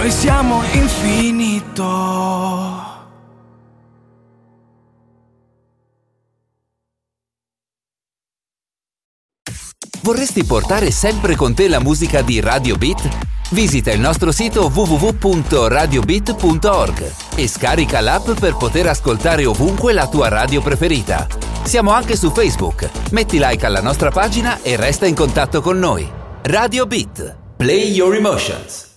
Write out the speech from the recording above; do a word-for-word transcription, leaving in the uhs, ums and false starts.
noi siamo infinito. Vorresti portare sempre con te la musica di Radio Beat? Visita il nostro sito w w w punto radio beat punto org e scarica l'app per poter ascoltare ovunque la tua radio preferita. Siamo anche su Facebook. Metti like alla nostra pagina e resta in contatto con noi. Radio Beat. Play your emotions.